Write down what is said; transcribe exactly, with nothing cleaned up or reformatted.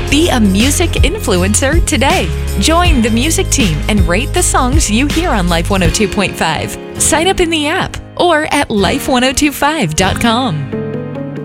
Be a music influencer today. Join the music team and rate the songs you hear on Life one oh two point five. Sign up in the app or at life ten twenty-five dot com.